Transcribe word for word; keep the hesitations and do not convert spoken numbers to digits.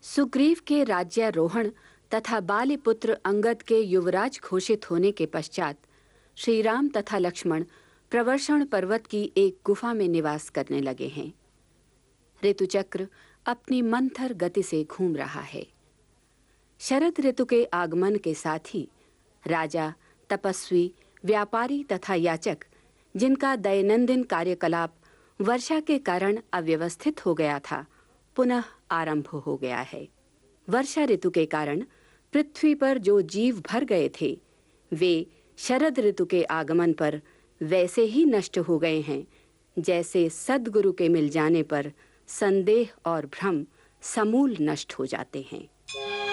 सुग्रीव के राज्यारोहण तथा बालीपुत्र अंगद के युवराज घोषित होने के पश्चात श्री राम तथा लक्ष्मण प्रवर्षण पर्वत की एक गुफा में निवास करने लगे हैं। ऋतुचक्र अपनी मंथर गति से घूम रहा है। शरद ऋतु के आगमन के साथ ही राजा, तपस्वी, व्यापारी तथा याचक, जिनका दैनंदिन कार्यकलाप वर्षा के कारण अव्यवस्थित हो गया था, पुनः आरंभ हो गया है। वर्षा ऋतु के कारण पृथ्वी पर जो जीव भर गए थे, वे शरद ऋतु के आगमन पर वैसे ही नष्ट हो गए हैं जैसे सद्गुरु के मिल जाने पर संदेह और भ्रम समूल नष्ट हो जाते हैं।